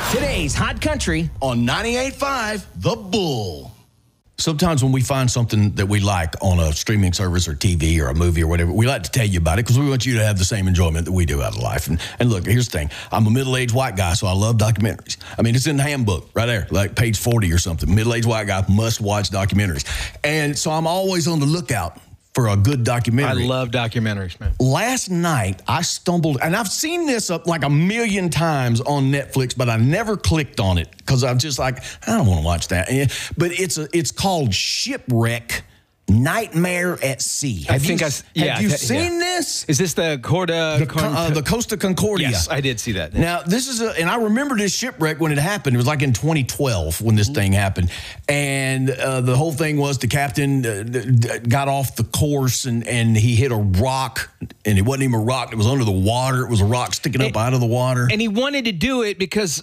Today's Hot Country on 98.5 The Bull. Sometimes when we find something that we like on a streaming service or TV or a movie or whatever, we like to tell you about it because we want you to have the same enjoyment that we do out of life. And look, here's the thing. I'm a middle-aged white guy, so I love documentaries. I mean, it's in the handbook right there, like page 40 or something. Middle-aged white guy must watch documentaries. And so I'm always on the lookout for a good documentary. I love documentaries, man. Last night, I stumbled, and I've seen this up like a million times on Netflix, but I never clicked on it because I'm just like, I don't want to watch that. But it's called Shipwreck: Nightmare at Sea. Have you seen this? Is this the the Costa Concordia? Yes, I did see that. Now, this is and I remember this shipwreck when it happened. It was like in 2012 when this thing happened. And the whole thing was the captain got off the course and he hit a rock. And it wasn't even a rock. It was under the water. It was a rock sticking up out of the water. And he wanted to do it because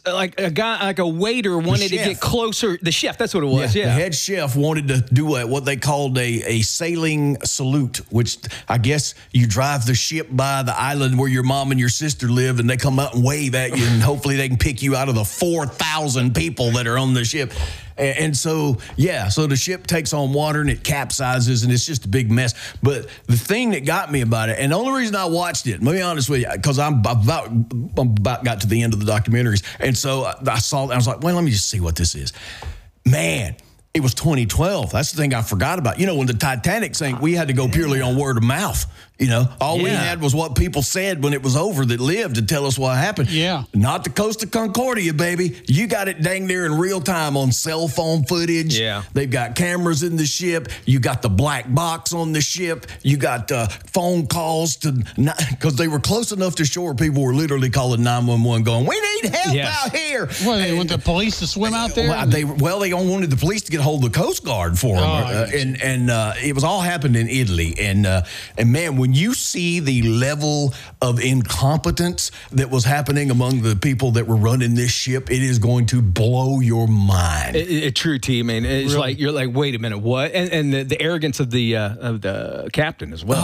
a waiter wanted to get closer. The chef, that's what it was. Yeah. The head chef wanted to do what they called a sailing salute, which I guess you drive the ship by the island where your mom and your sister live, and they come out and wave at you, and hopefully they can pick you out of the 4,000 people that are on the ship. And so the ship takes on water and it capsizes and it's just a big mess. But the thing that got me about it, and the only reason I watched it, let me be honest with you, because I'm about got to the end of the documentaries. And so I saw it, I was like, well, let me just see what this is. Man, it was 2012. That's the thing I forgot about. You know, when the Titanic sank, we had to go purely on word of mouth. You know, all we had was what people said when it was over that lived to tell us what happened. Yeah. Not the Costa Concordia, baby. You got it dang near in real time on cell phone footage. Yeah. They've got cameras in the ship. You got the black box on the ship. You got phone calls because they were close enough to shore. People were literally calling 911 going, we need help out here. Well, they want the police to swim out there? They wanted the police to get hold of the Coast Guard for them. And it was all happened in Italy. And man, when you see the level of incompetence that was happening among the people that were running this ship, it is going to blow your mind. True, T, man. It's really? Like you're like, wait a minute, what? And the arrogance of the captain as well.